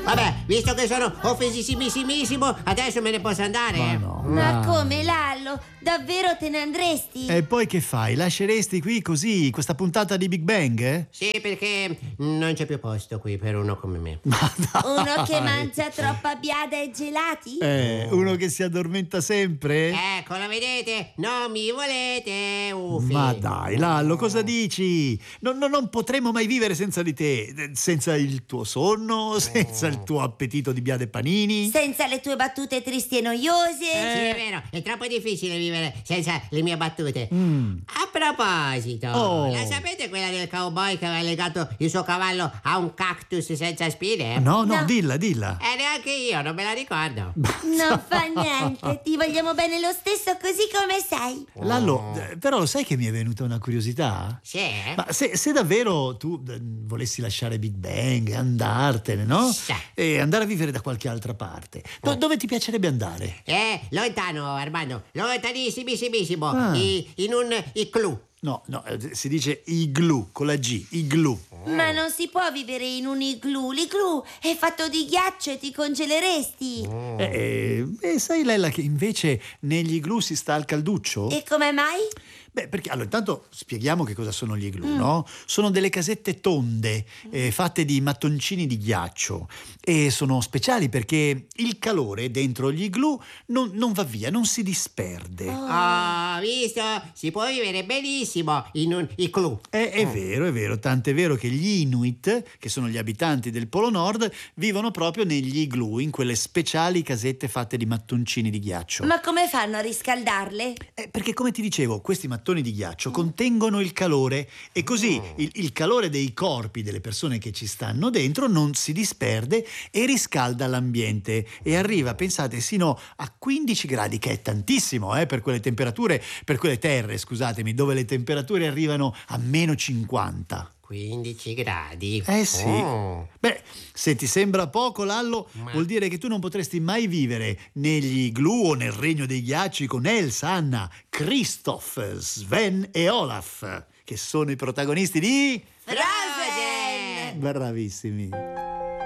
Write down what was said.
Vabbè, visto che sono offensissimissimo, adesso me ne posso andare? Ma come, Lallo? Davvero te ne andresti? E poi che fai? Lasceresti qui così questa puntata di Big Bang? Sì, perché non c'è più posto qui per uno come me. Ma dai. Uno che mangia troppa biada e gelati? Uno che si addormenta sempre? Ecco, lo vedete? Non mi volete, uffi. Ma dai, Lallo, cosa dici? Non potremo mai vivere senza di te, senza il tuo sonno, senza il tuo appetito di biade e panini. Senza le tue battute tristi e noiose? Sì, è vero, è troppo difficile vivere senza le mie battute. A proposito, la sapete quella del cowboy che aveva legato il suo cavallo a un cactus senza spine? No, No. dilla. Neanche io, non me la ricordo. Non fa niente, ti vogliamo bene lo stesso così come sei. Lallo, però sai che mi è venuta una curiosità? Sì? Ma se davvero tu volessi lasciare Big Bang, andartene, no? Sì. E andare a vivere da qualche altra parte, dove ti piacerebbe andare? Lontano, Armando, lontanissimissimo, Ah. in un igloo. No, si dice igloo, con la G, igloo. Ma non si può vivere in un igloo. L'igloo è fatto di ghiaccio e ti congeleresti. E sai, Lella, che invece negli igloo si sta al calduccio? E come mai? Beh, perché allora intanto spieghiamo che cosa sono gli igloo, no? Sono delle casette tonde fatte di mattoncini di ghiaccio e sono speciali perché il calore dentro gli igloo non va via, non si disperde. Ho visto, si può vivere benissimo in un igloo. È vero, tant'è vero che gli Inuit, che sono gli abitanti del Polo Nord, vivono proprio negli igloo, in quelle speciali casette fatte di mattoncini di ghiaccio. Ma come fanno a riscaldarle? Perché come ti dicevo, questi mattoni di ghiaccio contengono il calore e così il calore dei corpi delle persone che ci stanno dentro non si disperde e riscalda l'ambiente e arriva, pensate, sino a 15 gradi, che è tantissimo per quelle temperature, per quelle terre, scusatemi, dove le temperature arrivano a meno 50. 15 gradi. Sì. Oh. Beh, se ti sembra poco, Lallo, vuol dire che tu non potresti mai vivere negli igloo o nel regno dei ghiacci con Elsa, Anna, Kristoff, Sven e Olaf, che sono i protagonisti di... Frozen! Bravissimi.